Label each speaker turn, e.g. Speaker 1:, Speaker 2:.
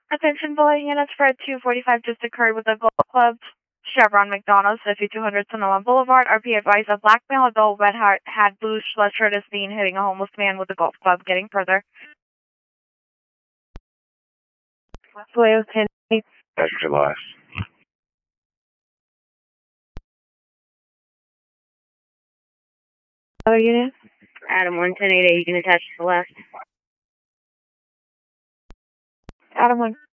Speaker 1: Attention bullying units, Fred 245 just occurred with the Golf Club, Chevron McDonald's, 5200 Sonoma Boulevard. RP advised a black male adult red hat blue sweatshirt is seen hitting a homeless man with the golf club. Getting further. Leo 10.
Speaker 2: That's July.
Speaker 1: Other unit?
Speaker 3: Adam 11088, you can attach to the left.
Speaker 1: Adam 1.